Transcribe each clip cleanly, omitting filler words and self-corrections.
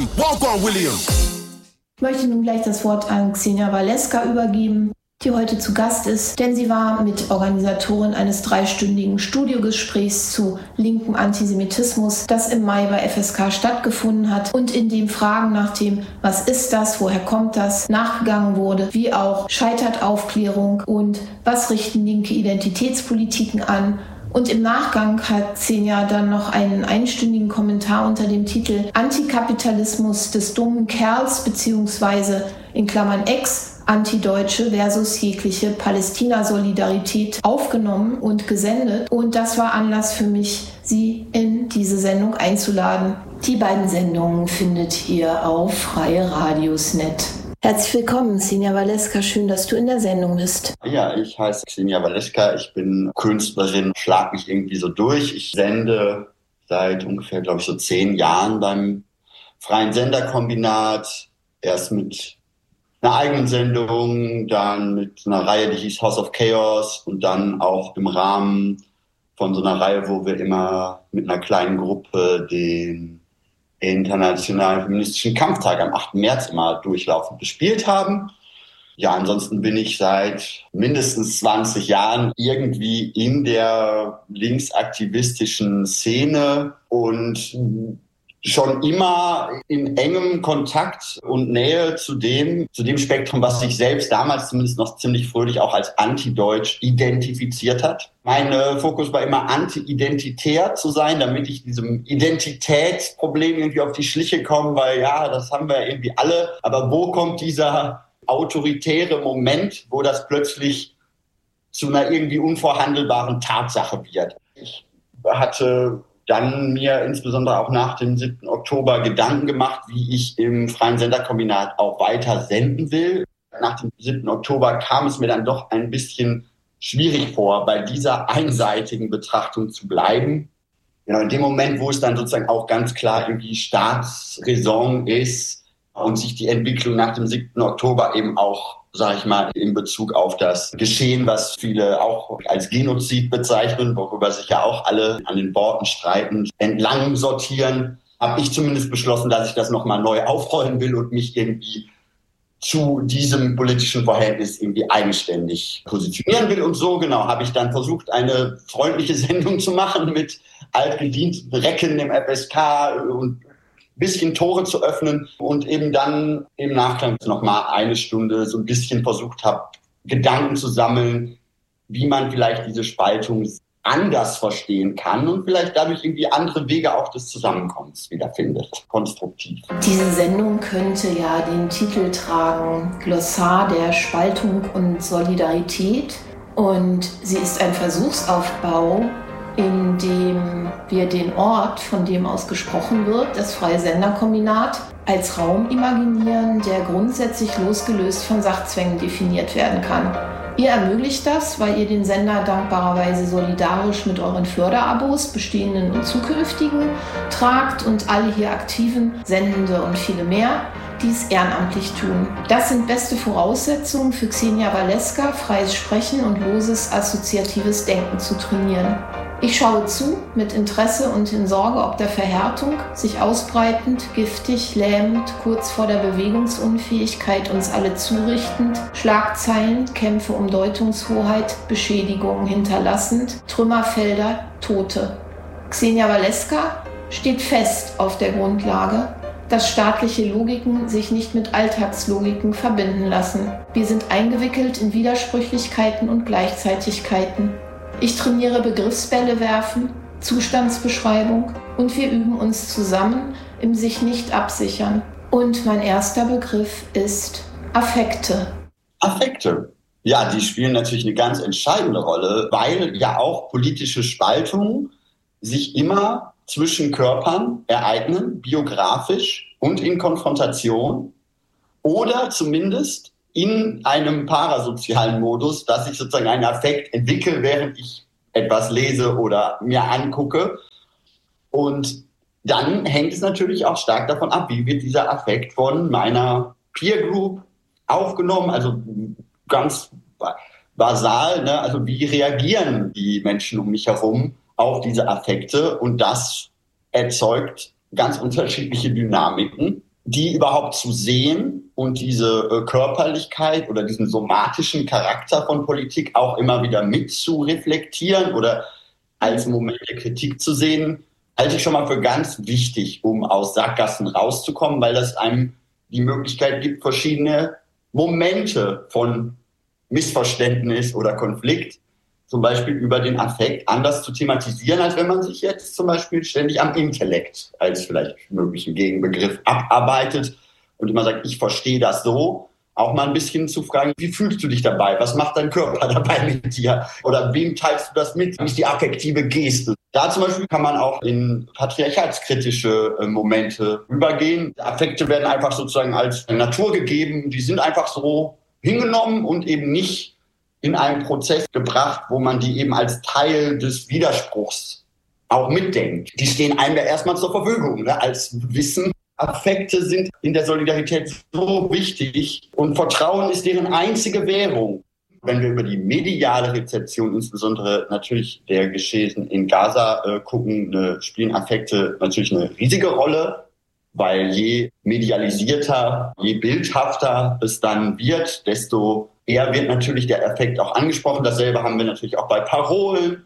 Walk on, William. Ich möchte nun gleich das Wort an Ksenia Waleska übergeben, die heute zu Gast ist, denn sie war Mitorganisatorin eines 3-stündigen Studiogesprächs zu linkem Antisemitismus, das im Mai bei FSK stattgefunden hat und in dem Fragen nach dem „Was ist das? Woher kommt das?" nachgegangen wurde, wie auch scheitert Aufklärung und was richten linke Identitätspolitiken an. Und im Nachgang hat Ksenia dann noch einen einstündigen Kommentar unter dem Titel „Antikapitalismus des dummen Kerls" bzw. in Klammern Ex Antideutsche versus jegliche Palästina-Solidarität aufgenommen und gesendet. Und das war Anlass für mich, sie in diese Sendung einzuladen. Die beiden Sendungen findet ihr auf Freie Radios.net. Herzlich willkommen, Ksenia Waleska. Schön, dass du in der Sendung bist. Ja, ich heiße Ksenia Waleska. Ich bin Künstlerin, schlag mich irgendwie so durch. Ich sende seit ungefähr, glaube ich, so 10 Jahren beim Freien Senderkombinat. Erst mit einer eigenen Sendung, dann mit einer Reihe, die hieß House of Chaos und dann auch im Rahmen von so einer Reihe, wo wir immer mit einer kleinen Gruppe den Internationalen Feministischen Kampftag am 8. März immer durchlaufend bespielt haben. Ja, ansonsten bin ich seit mindestens 20 Jahren irgendwie in der linksaktivistischen Szene und schon immer in engem Kontakt und Nähe zu dem Spektrum, was sich selbst damals zumindest noch ziemlich fröhlich auch als antideutsch identifiziert hat. Mein Fokus war immer anti-identitär zu sein, damit ich diesem Identitätsproblem irgendwie auf die Schliche komme, weil ja, das haben wir irgendwie alle. Aber wo kommt dieser autoritäre Moment, wo das plötzlich zu einer irgendwie unvorhandelbaren Tatsache wird? Ich hatte dann mir insbesondere auch nach dem 7. Oktober Gedanken gemacht, wie ich im Freien Senderkombinat auch weiter senden will. Nach dem 7. Oktober kam es mir dann doch ein bisschen schwierig vor, bei dieser einseitigen Betrachtung zu bleiben. Ja, in dem Moment, wo es dann sozusagen auch ganz klar irgendwie Staatsräson ist und sich die Entwicklung nach dem 7. Oktober eben auch, sage ich mal, in Bezug auf das Geschehen, was viele auch als Genozid bezeichnen, worüber sich ja auch alle an den Worten streiten, entlang sortieren, habe ich zumindest beschlossen, dass ich das nochmal neu aufrollen will und mich irgendwie zu diesem politischen Verhältnis irgendwie eigenständig positionieren will. Und so genau habe ich dann versucht, eine freundliche Sendung zu machen mit altgedienten Recken im FSK und bisschen Tore zu öffnen und eben dann im Nachgang nochmal eine Stunde so ein bisschen versucht habe, Gedanken zu sammeln, wie man vielleicht diese Spaltung anders verstehen kann und vielleicht dadurch irgendwie andere Wege auch des Zusammenkommens wiederfindet, konstruktiv. Diese Sendung könnte ja den Titel tragen: Glossar der Spaltung und Solidarität. Und sie ist ein Versuchsaufbau, in dem wir den Ort, von dem aus gesprochen wird, das Freie Senderkombinat, als Raum imaginieren, der grundsätzlich losgelöst von Sachzwängen definiert werden kann. Ihr ermöglicht das, weil ihr den Sender dankbarerweise solidarisch mit euren Förderabos, bestehenden und zukünftigen, tragt und alle hier aktiven Sendende und viele mehr dies ehrenamtlich tun. Das sind beste Voraussetzungen für Ksenia Waleska, freies Sprechen und loses assoziatives Denken zu trainieren. Ich schaue zu, mit Interesse und in Sorge ob der Verhärtung, sich ausbreitend, giftig, lähmend, kurz vor der Bewegungsunfähigkeit uns alle zurichtend, Schlagzeilen, Kämpfe um Deutungshoheit, Beschädigungen hinterlassend, Trümmerfelder, Tote. Ksenia Waleska steht fest auf der Grundlage, dass staatliche Logiken sich nicht mit Alltagslogiken verbinden lassen. Wir sind eingewickelt in Widersprüchlichkeiten und Gleichzeitigkeiten. Ich trainiere Begriffsbälle werfen, Zustandsbeschreibung und wir üben uns zusammen im sich nicht absichern. Und mein erster Begriff ist Affekte. Affekte. Ja, die spielen natürlich eine ganz entscheidende Rolle, weil ja auch politische Spaltungen sich immer zwischen Körpern ereignen, biografisch und in Konfrontation oder zumindest in einem parasozialen Modus, dass ich sozusagen einen Affekt entwickle, während ich etwas lese oder mir angucke. Und dann hängt es natürlich auch stark davon ab, wie wird dieser Affekt von meiner Peer Group aufgenommen, also ganz basal, ne? Also wie reagieren die Menschen um mich herum auf diese Affekte? Und das erzeugt ganz unterschiedliche Dynamiken. die überhaupt zu sehen und diese Körperlichkeit oder diesen somatischen Charakter von Politik auch immer wieder mit zu reflektieren oder als Moment der Kritik zu sehen, halte ich schon mal für ganz wichtig, um aus Sackgassen rauszukommen, weil das einem die Möglichkeit gibt, verschiedene Momente von Missverständnis oder Konflikt, zum Beispiel über den Affekt, anders zu thematisieren, als wenn man sich jetzt zum Beispiel ständig am Intellekt als vielleicht möglichen Gegenbegriff abarbeitet und immer sagt, ich verstehe das so. Auch mal ein bisschen zu fragen, wie fühlst du dich dabei? Was macht dein Körper dabei mit dir? Oder wem teilst du das mit? Wie ist die affektive Geste? Da zum Beispiel kann man auch in patriarchalskritische Momente übergehen. Affekte werden einfach sozusagen als Natur gegeben. Die sind einfach so hingenommen und eben nicht in einen Prozess gebracht, wo man die eben als Teil des Widerspruchs auch mitdenkt. Die stehen einem ja erstmal zur Verfügung, ne? Als Wissen. Affekte sind in der Solidarität so wichtig und Vertrauen ist deren einzige Währung. Wenn wir über die mediale Rezeption, insbesondere natürlich der Geschehen in Gaza gucken, spielen Affekte natürlich eine riesige Rolle, weil je medialisierter, je bildhafter es dann wird, desto eher wird natürlich der Affekt auch angesprochen. Dasselbe haben wir natürlich auch bei Parolen,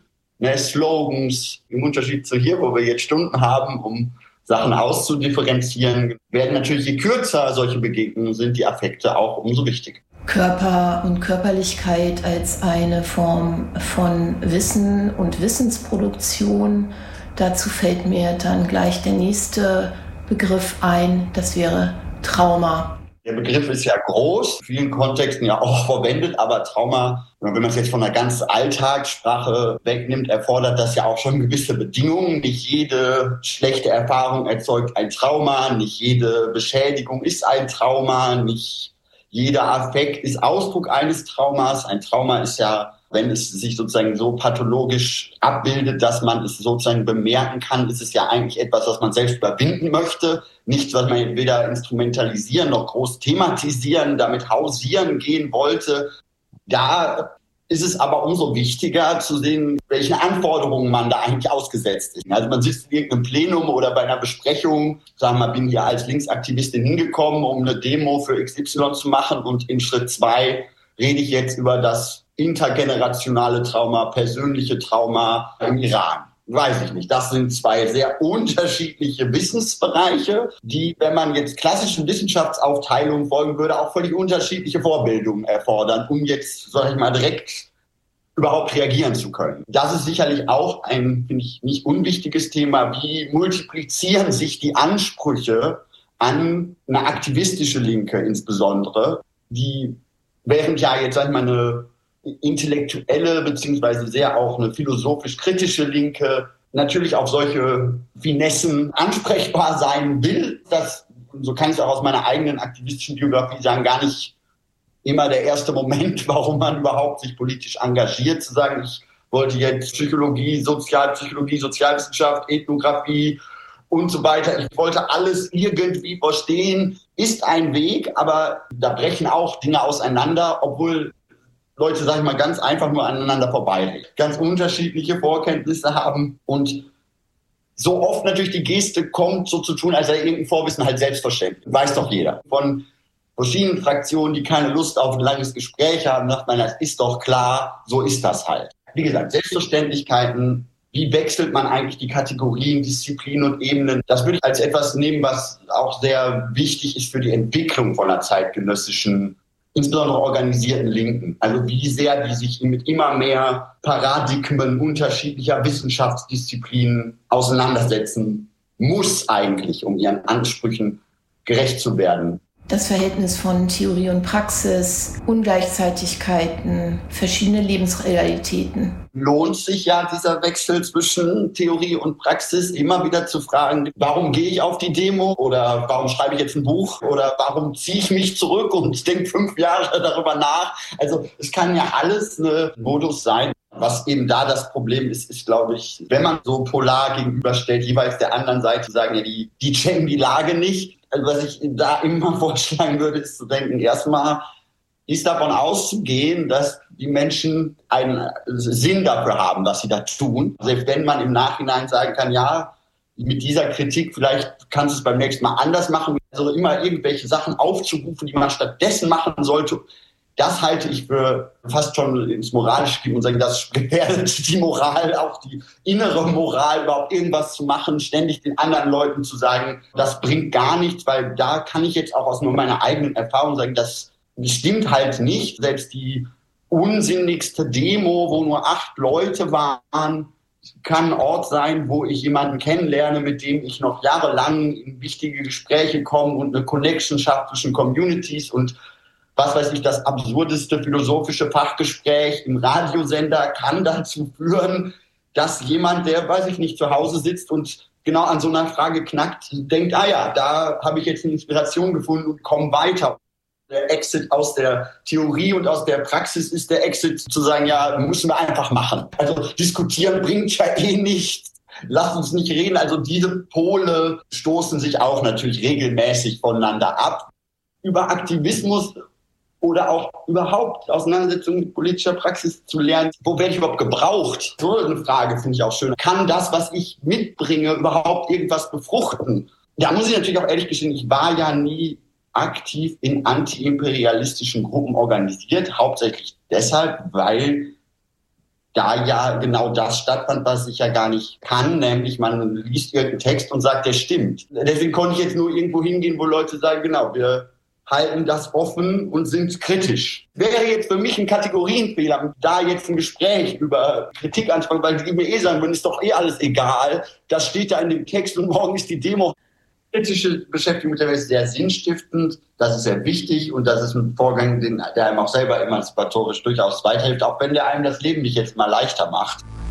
Slogans. Im Unterschied zu hier, wo wir jetzt Stunden haben, um Sachen auszudifferenzieren, werden natürlich, je kürzer solche Begegnungen sind, die Affekte auch umso wichtiger. Körper und Körperlichkeit als eine Form von Wissen und Wissensproduktion. Dazu fällt mir dann gleich der nächste Begriff ein, das wäre Trauma. Der Begriff ist ja groß, in vielen Kontexten ja auch verwendet, aber Trauma, wenn man es jetzt von der ganzen Alltagssprache wegnimmt, erfordert das ja auch schon gewisse Bedingungen. Nicht jede schlechte Erfahrung erzeugt ein Trauma, nicht jede Beschädigung ist ein Trauma, nicht jeder Affekt ist Ausdruck eines Traumas. Ein Trauma ist ja, wenn es sich sozusagen so pathologisch abbildet, dass man es sozusagen bemerken kann, ist es ja eigentlich etwas, was man selbst überwinden möchte. Nichts, was man weder instrumentalisieren noch groß thematisieren, damit hausieren gehen wollte. Da ist es aber umso wichtiger zu sehen, welchen Anforderungen man da eigentlich ausgesetzt ist. Also man sitzt in irgendeinem Plenum oder bei einer Besprechung, sagen wir mal, bin hier als Linksaktivistin hingekommen, um eine Demo für XY zu machen und in Schritt 2 rede ich jetzt über das intergenerationale Trauma, persönliche Trauma im Iran. Weiß ich nicht. Das sind zwei sehr unterschiedliche Wissensbereiche, die, wenn man jetzt klassischen Wissenschaftsaufteilungen folgen würde, auch völlig unterschiedliche Vorbildungen erfordern, um jetzt, sag ich mal, direkt überhaupt reagieren zu können. Das ist sicherlich auch ein, finde ich, nicht unwichtiges Thema. Wie multiplizieren sich die Ansprüche an eine aktivistische Linke insbesondere, die während ja jetzt, sag ich mal, eine intellektuelle beziehungsweise sehr auch eine philosophisch-kritische Linke natürlich auf solche Finessen ansprechbar sein will. Das, so kann ich es auch aus meiner eigenen aktivistischen Biografie sagen, gar nicht immer der erste Moment, warum man überhaupt sich politisch engagiert, zu sagen, ich wollte jetzt Psychologie, Sozialpsychologie, Sozialwissenschaft, Ethnographie und so weiter. Ich wollte alles irgendwie verstehen. Ist ein Weg, aber da brechen auch Dinge auseinander, obwohl Leute, sag ich mal, ganz einfach nur aneinander vorbeireden, ganz unterschiedliche Vorkenntnisse haben und so oft natürlich die Geste kommt, so zu tun, als sei irgendein Vorwissen halt selbstverständlich. Weiß doch jeder. Von verschiedenen Fraktionen, die keine Lust auf ein langes Gespräch haben, sagt man, das ist doch klar, so ist das halt. Wie gesagt, Selbstverständlichkeiten, wie wechselt man eigentlich die Kategorien, Disziplinen und Ebenen? Das würde ich als etwas nehmen, was auch sehr wichtig ist für die Entwicklung von einer zeitgenössischen, insbesondere organisierten Linken. Also wie sehr die sich mit immer mehr Paradigmen unterschiedlicher Wissenschaftsdisziplinen auseinandersetzen muss eigentlich, um ihren Ansprüchen gerecht zu werden. Das Verhältnis von Theorie und Praxis, Ungleichzeitigkeiten, verschiedene Lebensrealitäten. Lohnt sich ja dieser Wechsel zwischen Theorie und Praxis, immer wieder zu fragen, warum gehe ich auf die Demo oder warum schreibe ich jetzt ein Buch oder warum ziehe ich mich zurück und denke 5 Jahre darüber nach. Also es kann ja alles ein Modus sein. Was eben da das Problem ist, glaube ich, wenn man so polar gegenüberstellt, jeweils der anderen Seite sagen, ja, die checken die Lage nicht. Also was ich da immer vorschlagen würde, ist zu denken, erstmal ist davon auszugehen, dass die Menschen einen Sinn dafür haben, was sie da tun. Selbst wenn man im Nachhinein sagen kann, ja, mit dieser Kritik, vielleicht kannst du es beim nächsten Mal anders machen. Also immer irgendwelche Sachen aufzurufen, die man stattdessen machen sollte. Das halte ich für fast schon ins Moralische geben und sagen, das gefährdet die Moral, auch die innere Moral, überhaupt irgendwas zu machen, ständig den anderen Leuten zu sagen, das bringt gar nichts, weil da kann ich jetzt auch aus nur meiner eigenen Erfahrung sagen, das stimmt halt nicht. Selbst die unsinnigste Demo, wo nur 8 Leute waren, kann ein Ort sein, wo ich jemanden kennenlerne, mit dem ich noch jahrelang in wichtige Gespräche komme und eine Connection schaffe zwischen Communities und was weiß ich, das absurdeste philosophische Fachgespräch im Radiosender kann dazu führen, dass jemand, der, weiß ich nicht, zu Hause sitzt und genau an so einer Frage knackt, denkt, da habe ich jetzt eine Inspiration gefunden und komme weiter. Der Exit aus der Theorie und aus der Praxis ist der Exit zu sagen, ja, müssen wir einfach machen. Also diskutieren bringt ja nichts. Lass uns nicht reden. Also diese Pole stoßen sich auch natürlich regelmäßig voneinander ab. Über Aktivismus oder auch überhaupt Auseinandersetzung mit politischer Praxis zu lernen. Wo werde ich überhaupt gebraucht? So eine Frage finde ich auch schön. Kann das, was ich mitbringe, überhaupt irgendwas befruchten? Da muss ich natürlich auch ehrlich gestehen, ich war ja nie aktiv in antiimperialistischen Gruppen organisiert, hauptsächlich deshalb, weil da ja genau das stattfand, was ich ja gar nicht kann, nämlich man liest irgendeinen Text und sagt, der stimmt. Deswegen konnte ich jetzt nur irgendwo hingehen, wo Leute sagen, genau, wir halten das offen und sind kritisch. Wäre jetzt für mich ein Kategorienfehler, da jetzt ein Gespräch über Kritik anzufangen, weil die mir sagen würden, ist doch alles egal, das steht da in dem Text und morgen ist die Demo. Kritische Beschäftigung mit der Welt ist sehr sinnstiftend, das ist sehr wichtig und das ist ein Vorgang, der einem auch selber emanzipatorisch durchaus weiterhilft, auch wenn der einem das Leben nicht jetzt mal leichter macht.